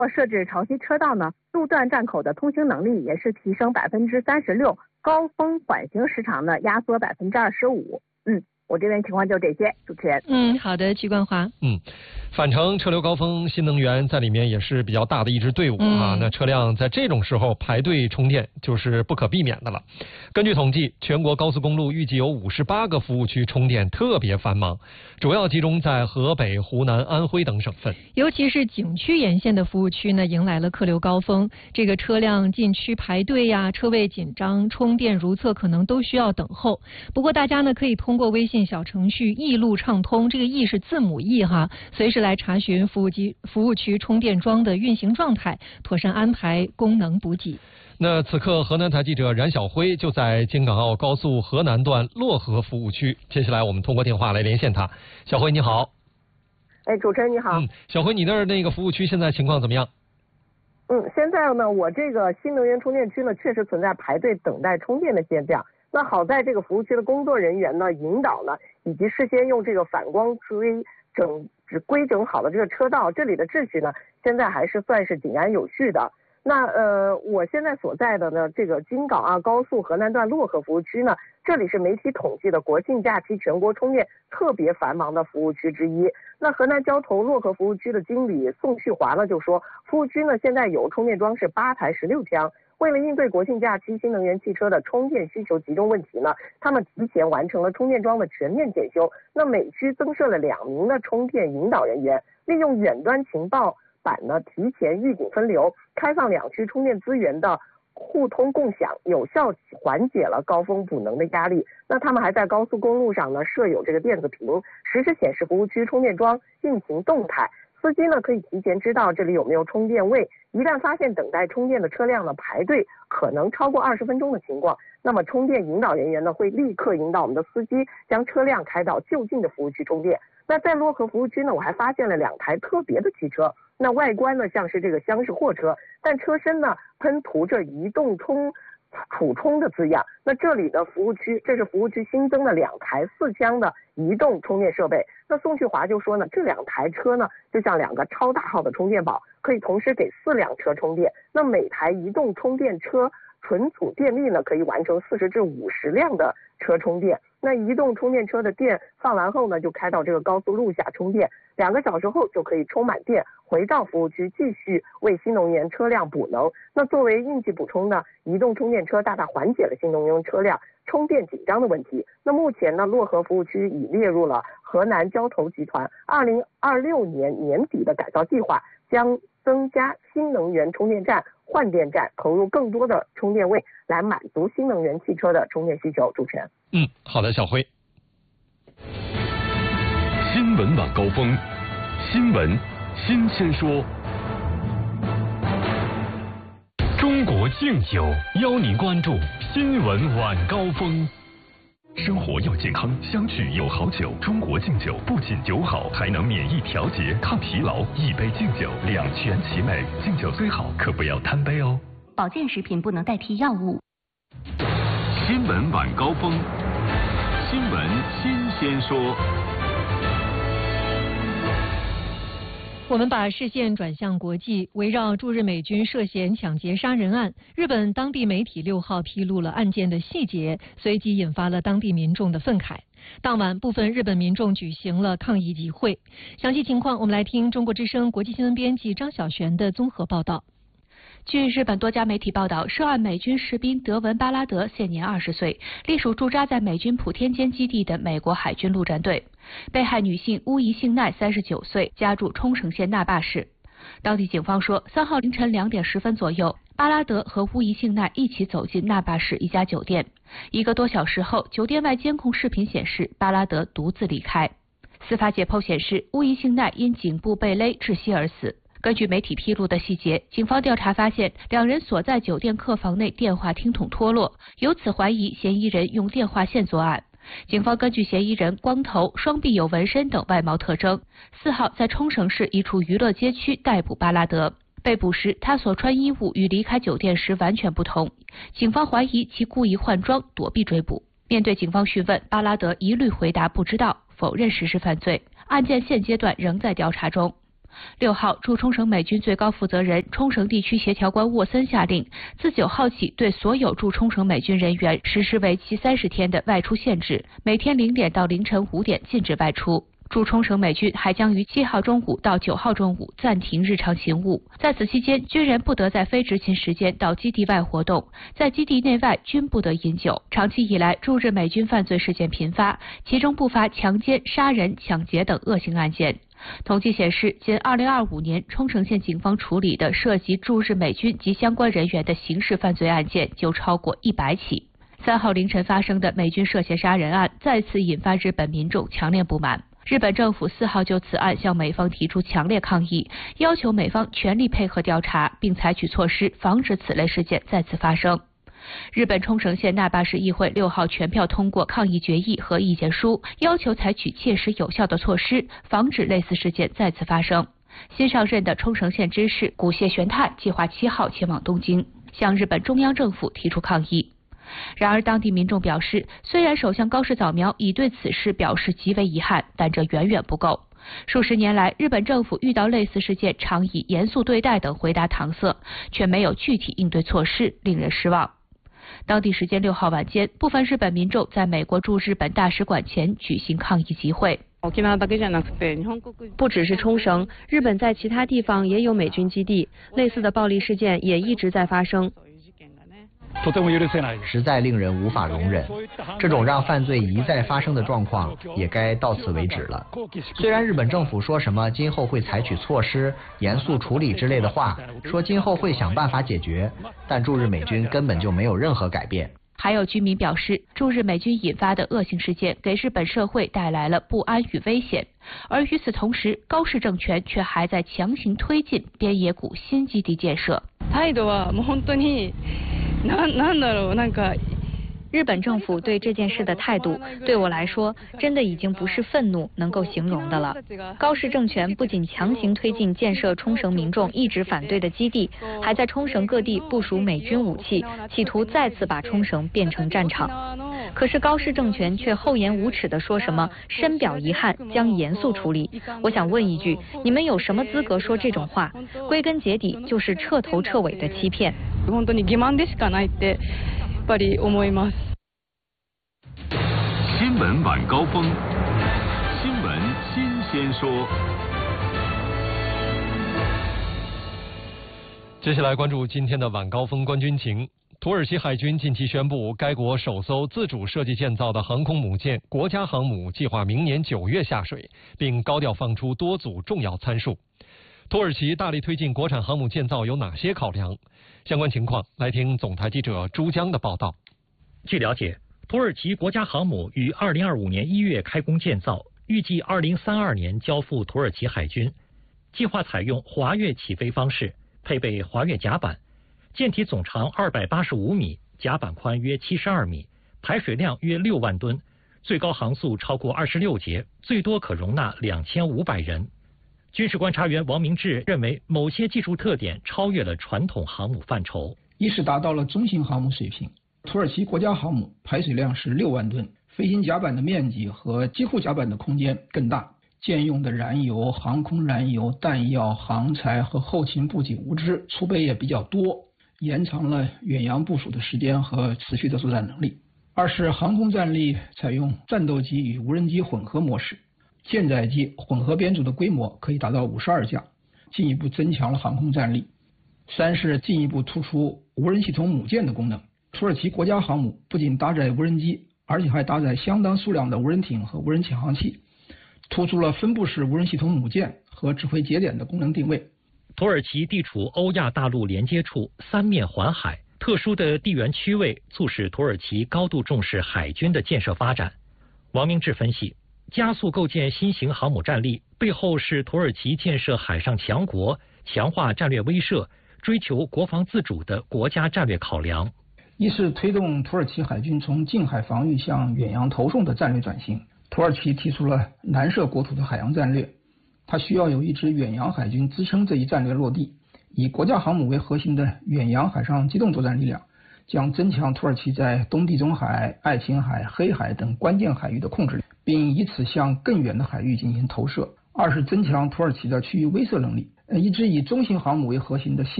设置潮汐车道呢，路段站口的通行能力也是提升36%，高峰缓行时长呢压缩25%。我这边情况就这些，主持人。 好的，曲冠华。 返程车流高峰，新能源在里面也是比较大的一支队伍啊。那车辆在这种时候排队充电就是不可避免的了。根据统计，全国高速公路预计有58个服务区充电特别繁忙，主要集中在河北、湖南、安徽等省份。 尤其是景区沿线的服务区呢，迎来了客流高峰。这个车辆进区排队呀，车位紧张，充电如厕可能都需要等候。不过大家呢可以通过微信小程序“易路畅通”，这个“易”是字母 E 哈，随时来查询服务区充电桩的运行状态，妥善安排功能补给。 那此刻河南台记者冉晓辉就在京港澳高速河南段漯河服务区，接下来我们通过电话来连线他。小辉你好。 主持人你好。 小辉，你那儿那个服务区现在情况怎么样？ 现在呢，我这个新能源充电区呢，确实存在排队等待充电的现象。那好在这个服务区的工作人员呢，引导呢，以及事先用这个反光规整好的这个车道，这里的秩序呢，现在还是算是井然有序的。那我现在所在的呢，这个京港澳高速河南段漯河服务区呢，这里是媒体统计的国庆假期全国充电特别繁忙的服务区之一。那河南交投漯河服务区的经理宋旭华呢就说，服务区呢现在有充电桩是8台16枪。为了应对国庆假期新能源汽车的充电需求集中问题呢，他们提前完成了充电桩的全面检修。那每区增设了2名的充电引导人员，利用远端情报板呢，提前预警分流，开放2区充电资源的互通共享，有效缓解了高峰补能的压力。那他们还在高速公路上呢设有这个电子屏，实时显示服务区充电桩运行动态。司机呢可以提前知道这里有没有充电位，一旦发现等待充电的车辆呢排队可能超过20分钟的情况，那么充电引导人员呢会立刻引导我们的司机将车辆开到就近的服务区充电。那在漯河服务区呢，我还发现了2台特别的汽车，那外观呢像是这个厢式货车，但车身呢喷涂着移动普充的字样。那这里的服务区，这是服务区新增的2台4枪的移动充电设备。那宋旭华就说呢，这2台车呢就像2个超大号的充电宝，可以同时给4辆车充电。那每台移动充电车存储电力呢可以完成40至50辆的车充电。那移动充电车的电放完后呢，就开到这个高速路下充电，2个小时后就可以充满电，回到服务区继续为新能源车辆补能。那作为应急补充呢，移动充电车大大缓解了新能源车辆充电紧张的问题。那目前呢，漯河服务区已列入了河南交投集团2026年年底的改造计划，将增加新能源充电站、换电站，投入更多的充电位，来满足新能源汽车的充电需求。主持人。 好的，小辉。 新闻晚高峰，新闻新鲜说。中国敬酒邀您关注新闻晚高峰。生活要健康，相聚有好酒。中国敬酒不仅酒好，还能免疫调节、抗疲劳。一杯敬酒，两全其美。敬酒最好，可不要贪杯哦。 保健食品不能代替药物。 新闻晚高峰，新闻新鲜说。 我们把视线转向国际，围绕驻日美军涉嫌抢劫杀人案，日本当地媒体6号披露了案件的细节，随即引发了当地民众的愤慨。当晚，部分日本民众举行了抗议集会。详细情况，我们来听中国之声国际新闻编辑张晓璇的综合报道。 据日本多家媒体报道，涉案美军士兵德文·巴拉德现年20岁，隶属驻扎在美军普天间基地的美国海军陆战队。被害女性乌宜幸奈39岁，家住冲绳县那霸市。当地警方说，3号凌晨2点10分左右，巴拉德和乌宜幸奈一起走进那霸市一家酒店。1个多小时后，酒店外监控视频显示巴拉德独自离开。司法解剖显示，乌宜幸奈因颈部被勒窒息而死。根据媒体披露的细节，警方调查发现，2人所在酒店客房内电话听筒脱落，由此怀疑嫌疑人用电话线作案。警方根据嫌疑人光头、双臂有纹身等外貌特征，4号在冲绳市一处娱乐街区逮捕巴拉德。被捕时，他所穿衣物与离开酒店时完全不同，警方怀疑其故意换装躲避追捕。面对警方讯问，巴拉德一律回答不知道，否认实施犯罪。案件现阶段仍在调查中。 6号，驻冲绳美军最高负责人、冲绳地区协调官沃森下令，自9号起对所有驻冲绳美军人员实施为期30天的外出限制，每天0点到凌晨5点禁止外出。驻冲绳美军还将于7号中午到9号中午暂停日常勤务，在此期间，军人不得在非执勤时间到基地外活动，在基地内外均不得饮酒。长期以来，驻日美军犯罪事件频发，其中不乏强奸、杀人、抢劫等恶性案件。统计显示，仅2025年，冲绳县警方处理的涉及驻日美军及相关人员的刑事犯罪案件就超过100起。3号凌晨发生的美军涉嫌杀人案，再次引发日本民众强烈不满。日本政府4号就此案向美方提出强烈抗议，要求美方全力配合调查，并采取措施防止此类事件再次发生。日本冲绳县那霸市议会6号全票通过抗议决议和意见书，要求采取切实有效的措施，防止类似事件再次发生。新上任的冲绳县知事古谢玄太计划7号前往东京，向日本中央政府提出抗议。然而，当地民众表示，虽然首相高市早苗已对此事表示极为遗憾，但这远远不够。数十年来，日本政府遇到类似事件常以严肃对待等回答搪塞，却没有具体应对措施，令人失望。当地时间6号晚间，部分日本民众在美国驻日本大使馆前举行抗议集会。 不只是冲绳，日本在其他地方也有美军基地，类似的暴力事件也一直在发生。 实在令人无法容忍，这种让犯罪一再发生的状况也该到此为止了。虽然日本政府说什么今后会采取措施、严肃处理之类的话，说今后会想办法解决，但驻日美军根本就没有任何改变。 还有居民表示，驻日美军引发的恶性事件给日本社会带来了不安与危险，而与此同时，高市政权却还在强行推进边野古新基地建设。 日本政府对这件事的态度，对我来说，真的已经不是愤怒能够形容的了。高市政权不仅强行推进建设冲绳民众一直反对的基地，还在冲绳各地部署美军武器，企图再次把冲绳变成战场。可是高市政权却厚颜无耻地说什么深表遗憾，将严肃处理。我想问一句，你们有什么资格说这种话？归根结底就是彻头彻尾的欺骗。 新闻晚高峰，新闻新鲜说。 接下来关注今天的晚高峰观军情。土耳其海军近期宣布，该国首艘自主设计建造的航空母舰国家航母计划明年9月下水，并高调放出多组重要参数。土耳其大力推进国产航母建造有哪些考量？相关情况来听总台记者朱江的报道。 据了解，土耳其国家航母于2025年1月开工建造，预计2032年交付土耳其海军。计划采用滑跃起飞方式，配备滑跃甲板，舰体总长285米，甲板宽约72米，排水量约6万吨，最高航速超过26节，最多可容纳2500人。军事观察员王明志认为，某些技术特点超越了传统航母范畴。 一是达到了中型航母水平，土耳其国家航母排水量是6万吨，飞行甲板的面积和机库甲板的空间更大，舰用的燃油、航空燃油、弹药、航材和后勤补给物资储备也比较多，延长了远洋部署的时间和持续的作战能力。二是航空战力采用战斗机与无人机混合模式，舰载机混合编组的规模可以达到52架，进一步增强了航空战力。三是进一步突出无人系统母舰的功能。土耳其国家航母不仅搭载无人机，而且还搭载相当数量的无人艇和无人潜航器，突出了分布式无人系统母舰和指挥节点的功能定位。 土耳其地处欧亚大陆连接处，三面环海，特殊的地缘区位促使土耳其高度重视海军的建设发展。王明志分析，加速构建新型航母战力，背后是土耳其建设海上强国、强化战略威慑、追求国防自主的国家战略考量。 一是推动土耳其海军从近海防御向远洋投送的战略转型。土耳其提出了南涉国土的海洋战略，它需要有一支远洋海军支撑这一战略落地。以国家航母为核心的远洋海上机动作战力量，将增强土耳其在东地中海、爱琴海、黑海等关键海域的控制力，并以此向更远的海域进行投射。 二是增强土耳其的区域威慑能力。一支以中型航母为核心的新